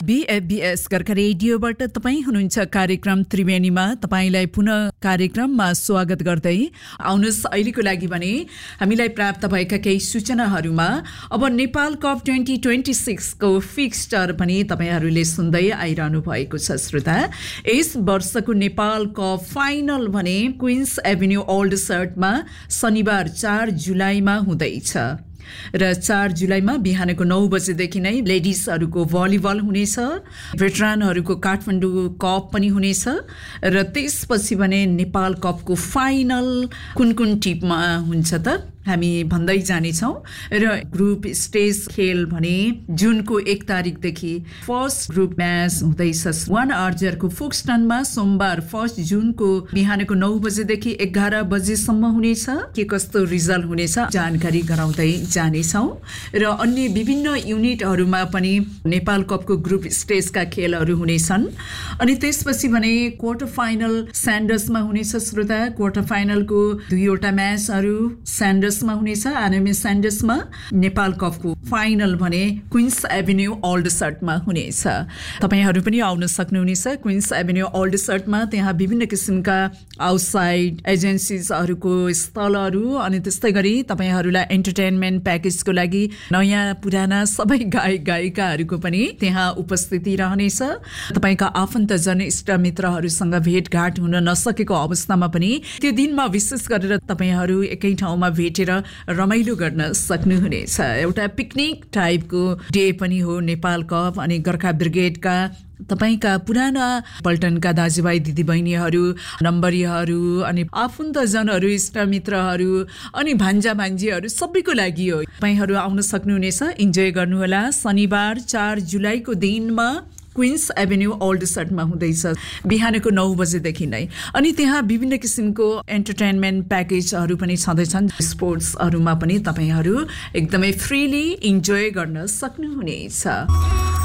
बीएफबीएस गर्का रेडियोबाट तपाईँ हुनुहुन्छ कार्यक्रम त्रिवेणीमा। तपाईँलाई पुनः कार्यक्रममा स्वागत गर्दै आउनुहोस्। अहिलेको लागि भने हामीलाई प्राप्त भएका केही सूचनाहरूमा अब नेपाल कप 2026 को फिक्स्चर पनि तपाईँहरूले सुन्दै आइरहनु भएको छ। श्रोता, यस वर्षको नेपाल कप फाइनल भने क्वीन्स एभिन्यू ओल्ड सर्टमा शनिबार 4 जुलाईमा हुँदैछ र 4 जुलाईमा बिहानको 9 बजेदेखि नै लेडिजहरूको भलिबल हुनेछ। भेटरानहरूको काठमाडौँ कप पनि हुनेछ र त्यसपछि भने नेपाल कपको फाइनल कुन कुन टिममा हुन्छ त हामी भन्दै जानेछौँ। र ग्रुप स्टेज खेल भने जुनको 1 तारिकदेखि फर्स्ट ग्रुप म्याच हुँदैछ 1 अर्जरको फोक्सटनमा सोमबार 1 जुनको बिहानको 9 बजेदेखि 11 बजेसम्म हुनेछ। के कस्तो रिजल्ट हुनेछ जानकारी गराउँदै जानेछौँ। र अन्य विभिन्न युनिटहरूमा पनि नेपाल कपको ग्रुप स्टेजका खेलहरू हुनेछन्। अनि त्यसपछि भने क्वार्टर फाइनल स्यान्डर्समा हुनेछ। श्रोता, क्वार्टर फाइनलको 2वटा म्याचहरू स्यान्डर्समा हुनेछ। आरएमए स्यान्डर्समा नेपाल कपको फाइनल भने क्वीन्स एभिन्यू ओल्ड सर्टमा हुनेछ। तपाईँहरू पनि आउन सक्नुहुनेछ क्वीन्स एभिन्यू ओल्ड सर्टमा। त्यहाँ विभिन्न किसिमका आउटसाइड एजेन्सिजहरूको स्थलहरू अनि त्यस्तै गरी तपाईँहरूलाई एन्टरटेनमेन्ट प्याकेजको लागि नयाँ पुराना सबै गायक गायिकाहरूको पनि त्यहाँ उपस्थिति रहनेछ। तपाईँका आफन्तजन इष्टमित्रहरूसँग भेटघाट हुन नसकेको अवस्थामा पनि त्यो दिनमा विशेष गरेर तपाईँहरू एकै ठाउँमा भेटेर रमाइलो गर्न सक्नुहुनेछ। एउटा पिकनिक टाइपको डे पनि हो नेपाल कप। अनि गोर्खा ब्रिगेडका तपाईका पुराना पल्टनका दाजुभाइ दिदीबहिनीहरू, नम्बरीहरू अनि आफन्तजनहरू, इष्टमित्रहरू अनि भान्जा भान्जीहरू सबैको लागि हो। तपाईँहरू आउन सक्नुहुनेछ, इन्जोय गर्नुहोला। शनिबार 4 जुलाईको दिनमा क्वीन्स एभिन्यू ओल्ड सर्टमा हुँदैछ बिहानको 9 बजेदेखि नै। अनि त्यहाँ विभिन्न किसिमको एन्टरटेनमेन्ट प्याकेजहरू पनि छँदैछन्। स्पोर्ट्सहरूमा पनि तपाईँहरू एकदमै फ्रिली इन्जोय गर्न सक्नुहुनेछ।